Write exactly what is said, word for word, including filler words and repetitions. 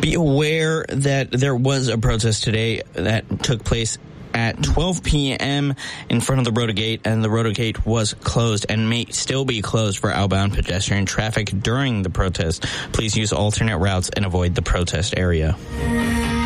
Be aware that there was a protest today that took place at twelve p.m. in front of the Rota Gate, and the Rota Gate was closed and may still be closed for outbound pedestrian traffic during the protest. Please use alternate routes and avoid the protest area.